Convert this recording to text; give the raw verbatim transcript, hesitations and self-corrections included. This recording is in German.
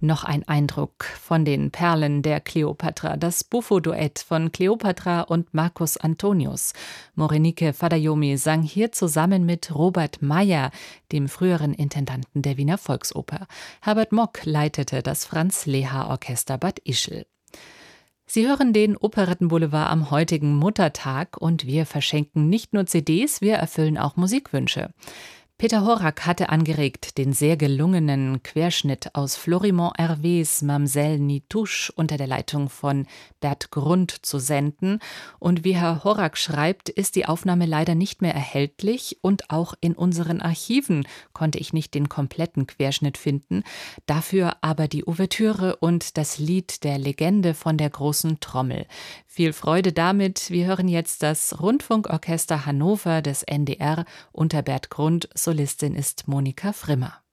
Noch ein Eindruck von den Perlen der Kleopatra, das Buffo-Duett von Kleopatra und Marcus Antonius. Morenike Fadayomi sang hier zusammen mit Robert Meyer, dem früheren Intendanten der Wiener Volksoper. Herbert Mock leitete das Franz-Lehár-Orchester Bad Ischl. Sie hören den Operettenboulevard am heutigen Muttertag und wir verschenken nicht nur C Ds, wir erfüllen auch Musikwünsche. Peter Horak hatte angeregt, den sehr gelungenen Querschnitt aus Florimond Hervés Mamselle Nitouche unter der Leitung von Bert Grund zu senden. Und wie Herr Horak schreibt, ist die Aufnahme leider nicht mehr erhältlich und auch in unseren Archiven konnte ich nicht den kompletten Querschnitt finden. Dafür aber die Ouvertüre und das Lied der Legende von der großen Trommel. Viel Freude damit. Wir hören jetzt das Rundfunkorchester Hannover des N D R unter Bert Grund. Solistin ist Monika Frimmer.